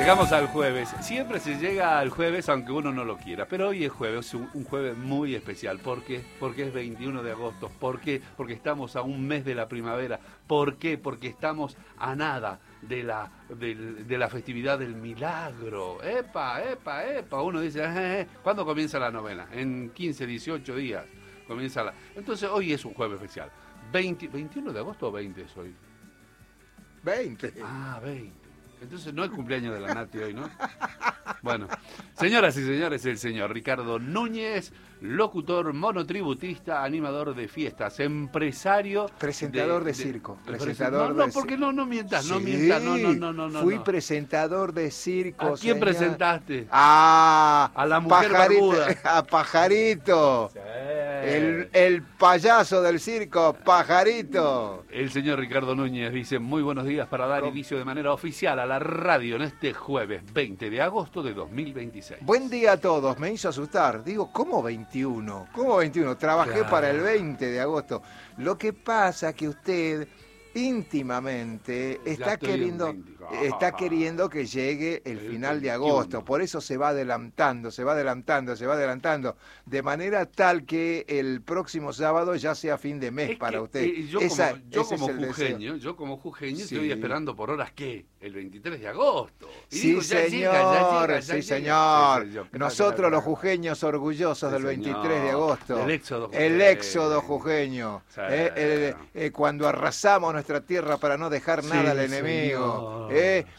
Llegamos al jueves. Siempre se llega al jueves aunque uno no lo quiera. Pero hoy es jueves, un jueves muy especial. ¿Por qué? Porque es 21 de agosto. ¿Por qué? Porque estamos a un mes de la primavera. ¿Por qué? Porque estamos a nada de la festividad del milagro. ¡Epa, epa, epa! Uno dice, ¿cuándo comienza la novena? En 15, 18 días comienza la... Entonces hoy es un jueves especial. 21 de agosto o 20 es hoy. 20. Ah, 20. Entonces no es cumpleaños de la Nati hoy, ¿no? Bueno, señoras y señores, el señor Ricardo Núñez, locutor, monotributista, animador de fiestas, empresario... Presentador de circo. Presentador no, porque no mientas, sí, no mientas, no. Fui presentador de circo. ¿A quién presentaste? A la mujer barbuda. A Pajarito. Sí. El payaso del circo, Pajarito. El señor Ricardo Núñez dice, muy buenos días para dar inicio de manera oficial a la radio en este jueves 20 de agosto de 2026. Buen día a todos, me hizo asustar. Digo, ¿cómo 21? ¿Cómo 21? Trabajé Claro. para el 20 de agosto. Lo que pasa que usted íntimamente está queriendo que llegue el final de agosto, por eso se va adelantando, de manera tal que el próximo sábado ya sea fin de mes para usted. Yo como jujeño Sí. estoy esperando por horas que el 23 de agosto. Y Sí, digo, ya señor, llega. sí, señor. Nosotros los jujeños orgullosos del 23 de agosto. El éxodo jujeño. Sí. Cuando arrasamos nuestra tierra para no dejar nada al enemigo.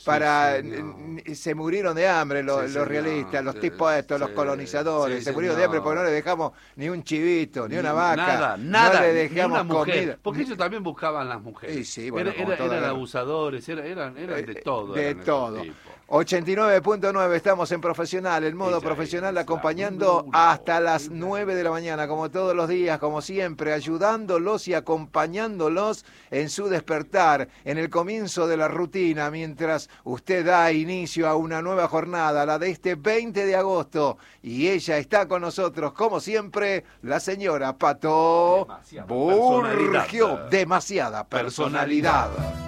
Se murieron de hambre los realistas, los tipos estos, los colonizadores. Se murieron de hambre porque no le dejamos ni un chivito, ni una vaca. Nada, no le dejamos ni una mujer, comida. porque ellos también buscaban las mujeres. Sí, bueno, eran abusadores, eran de todo. De todo. 89.9, estamos en profesional, el modo profesional, acompañando hasta las 9 de la mañana, como todos los días, como siempre, ayudándolos y acompañándolos en su despertar, en el comienzo de la rutina, mientras usted da inicio a una nueva jornada, la de este 20 de agosto, y ella está con nosotros, como siempre, la señora Pato Burgio. Demasiada personalidad.